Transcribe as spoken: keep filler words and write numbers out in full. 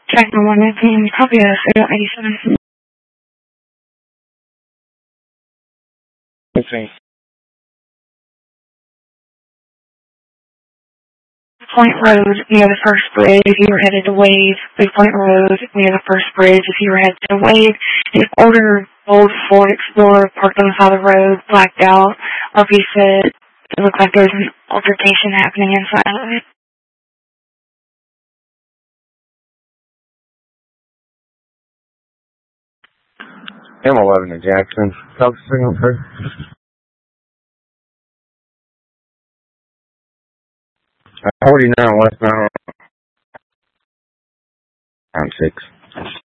Track number one nineteen, copy of zero eighty-seven. fifteen. Point Road near the first bridge if you were headed to Wave. Big Point Road near the first bridge if you were headed to Wave. An older old Ford Explorer parked on the side of the road, blacked out. R P said it looked like there was an altercation happening inside of it. M eleven to Jackson. Talk signal crew. forty-nine westbound. I'm six.